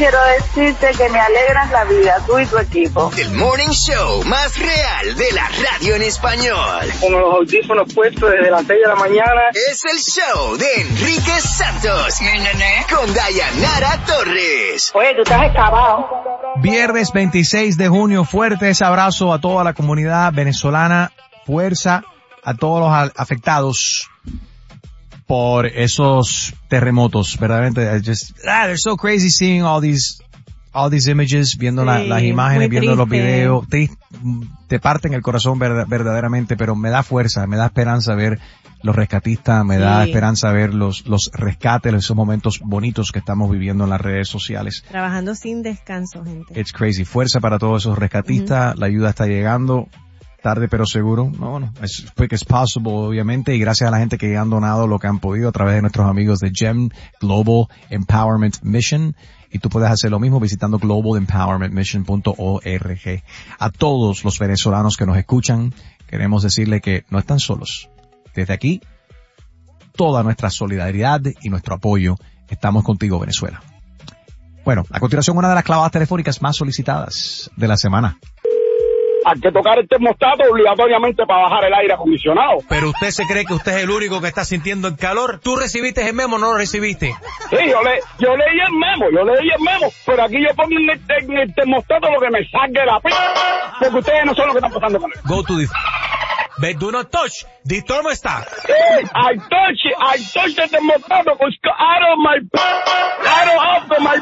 quiero decirte que me alegras la vida, tú y tu equipo. El morning show más real de la radio en español. Con los audífonos puestos desde las 6 de la mañana. Es el show de Enrique Santos. Con Dayanara Torres. Oye, tú estás excavado. Viernes 26 de junio, fuertes abrazo a toda la comunidad venezolana. Fuerza a todos los afectados por esos terremotos. Verdaderamente, they're so crazy seeing all these images, viendo las imágenes, viendo los videos. Te parten el corazón verdaderamente, pero me da fuerza, me da esperanza ver los rescatistas, me da esperanza ver los rescates, esos momentos bonitos que estamos viviendo en las redes sociales. Trabajando sin descanso, gente. It's crazy. Fuerza para todos esos rescatistas. La ayuda está llegando. Tarde pero seguro. No, as quick as possible, obviamente. Y gracias a la gente que han donado lo que han podido a través de nuestros amigos de GEM Global Empowerment Mission. Y tú puedes hacer lo mismo visitando globalempowermentmission.org. A todos los venezolanos que nos escuchan, queremos decirle que no están solos. Desde aquí, toda nuestra solidaridad y nuestro apoyo. Estamos contigo, Venezuela. Bueno, a continuación, una de las clavadas telefónicas más solicitadas de la semana. Hay que tocar el termostato obligatoriamente para bajar el aire acondicionado. Pero usted se cree que usted es el único que está sintiendo el calor. ¿Tú recibiste el memo o no lo recibiste? Sí, yo leí el memo, pero aquí yo pongo en el termostato lo que me saque la p***, porque ustedes no son los que están pasando con él. Go to the... But do not touch the thermostat. I touch the termostato because out of my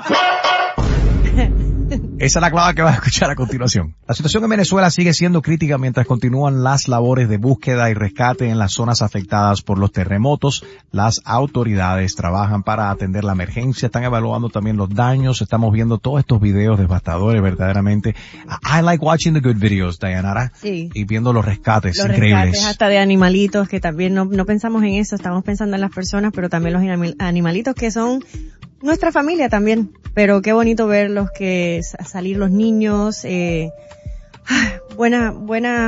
Esa es la clave que vas a escuchar a continuación. La situación en Venezuela sigue siendo crítica mientras continúan las labores de búsqueda y rescate en las zonas afectadas por los terremotos. Las autoridades trabajan para atender la emergencia, están evaluando también los daños. Estamos viendo todos estos videos devastadores verdaderamente. I like watching the good videos, Dayanara. Sí. Y viendo los rescates los increíbles. Rescates hasta de animalitos, que también no pensamos en eso, estamos pensando en las personas, pero también los animalitos que son nuestra familia también. Pero qué bonito verlos, que salir los niños, buenas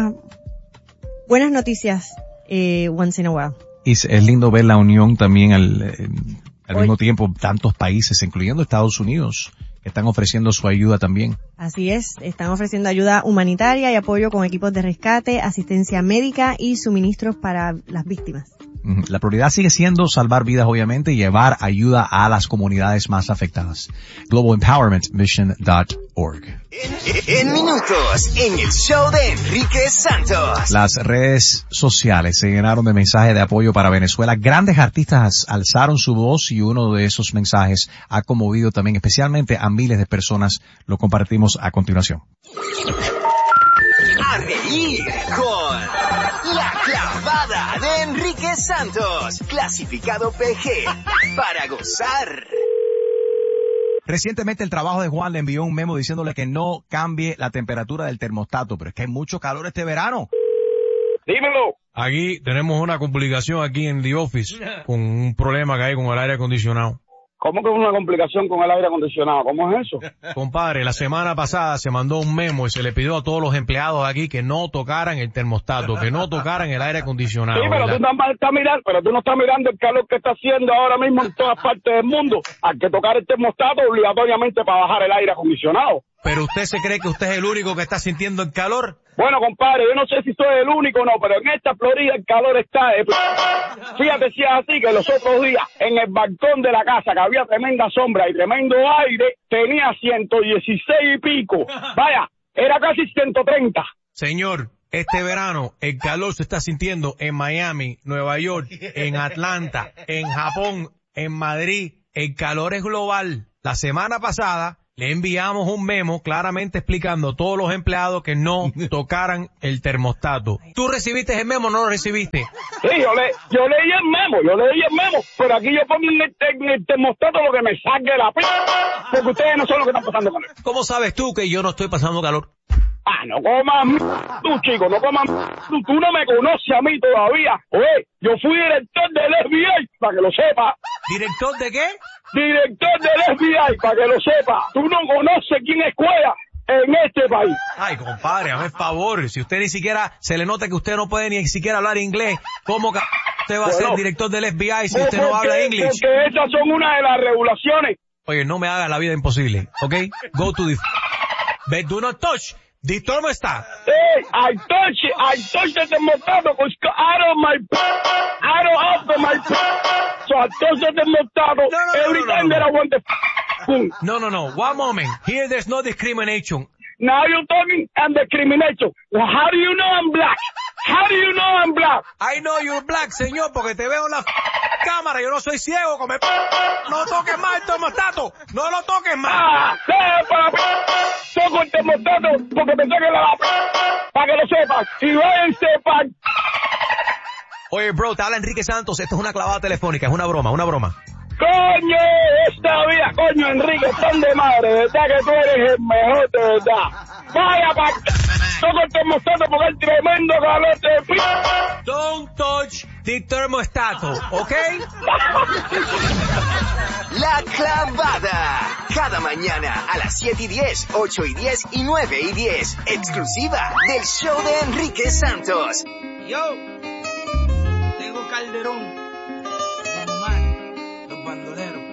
noticias, once in a while. Y es lindo ver la unión también al mismo tiempo, tantos países, incluyendo Estados Unidos, que están ofreciendo su ayuda también. Así es, están ofreciendo ayuda humanitaria y apoyo con equipos de rescate, asistencia médica y suministros para las víctimas. La prioridad sigue siendo salvar vidas, obviamente, y llevar ayuda a las comunidades más afectadas. globalempowermentmission.org. En minutos, en el show de Enrique Santos. Las redes sociales se llenaron de mensajes de apoyo para Venezuela. Grandes artistas alzaron su voz y uno de esos mensajes ha conmovido también especialmente a miles de personas. Lo compartimos a continuación. A reír con La Clavada de Enrique Santos. Clasificado PG para gozar. Recientemente el trabajo de Juan le envió un memo diciéndole que no cambie la temperatura del termostato, pero es que hay mucho calor este verano. Dímelo. Aquí tenemos una complicación aquí en The Office con un problema que hay con el aire acondicionado. ¿Cómo que es una complicación con el aire acondicionado? ¿Cómo es eso? Compadre, la semana pasada se mandó un memo y se le pidió a todos los empleados aquí que no tocaran el termostato, que no tocaran el aire acondicionado. Sí, pero tú no estás mirando el calor que está haciendo ahora mismo en todas partes del mundo. Hay que tocar el termostato obligatoriamente para bajar el aire acondicionado. ¿Pero usted se cree que usted es el único que está sintiendo el calor? Bueno, compadre, yo no sé si soy el único o no, pero en esta Florida el calor está... Fíjate si es así, que los otros días, en el balcón de la casa, que había tremenda sombra y tremendo aire, tenía 116 y pico. Vaya, era casi 130. Señor, este verano el calor se está sintiendo en Miami, Nueva York, en Atlanta, en Japón, en Madrid. El calor es global. La semana pasada le enviamos un memo claramente explicando a todos los empleados que no tocaran el termostato. ¿Tú recibiste el memo o no lo recibiste? Sí, yo leí el memo, pero aquí yo pongo en el termostato lo que me saque la p***, porque ustedes no son los que están pasando calor. ¿Cómo sabes tú que yo no estoy pasando calor? Ah, no comas tú, chico, no comas tú no me conoces a mí todavía. Oye, yo fui director del FBI, para que lo sepa. ¿Director de qué? Director del FBI, para que lo sepa. Tú no conoces quién es Cuella en este país. Ay, compadre, hazme el favor. Si usted ni siquiera se le nota que usted no puede ni siquiera hablar inglés, ¿cómo que usted va a ser director del FBI si usted no habla inglés? Porque esas son una de las regulaciones Oye, no me hagas la vida imposible, ¿ok? Go to the... But do not touch the thermostat. Hey, I touch the thermostato out of my so I touch the thermostato every time that I want the boom. No. 1 moment. Here there's no discrimination. Now you're talking and discrimination. Well, how do you know I'm black? How do you know I'm black? I know you're black, señor, porque te veo en la cámara. Yo no soy ciego. No toques más el termostato. No lo toques más. Toco el termostato porque pensé que para que lo sepan. Y váyanse para... Oye, bro, te habla Enrique Santos. Esto es una clavada telefónica. Es una broma. Coño, esta vida, coño, Enrique, están de madre, ¿verdad que tú eres el mejor, de verdad? Vaya pa... Toco el termostato porque hay tremendo calor de p... Don't touch the thermostato, ¿ok? La clavada. Cada mañana a las 7:10, 8:10 y 9:10. Exclusiva del show de Enrique Santos. Yo, tengo Calderón, Omar, los bandoleros.